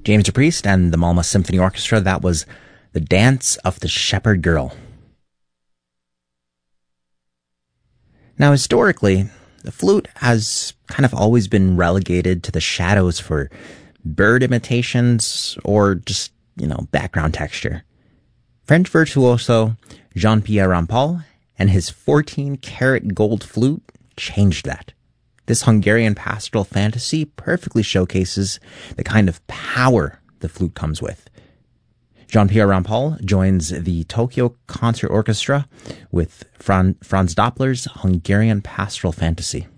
James DePriest and the Malmö Symphony Orchestra. That was The Dance of the Shepherd Girl. Now, historically, the flute has kind of always been relegated to the shadows for bird imitations or just, background texture. French virtuoso Jean-Pierre Rampal and his 14-karat gold flute changed that. This Hungarian pastoral fantasy perfectly showcases the kind of power the flute comes with. Jean-Pierre Rampal joins the Tokyo Concert Orchestra with Franz Doppler's Hungarian Pastoral Fantasy.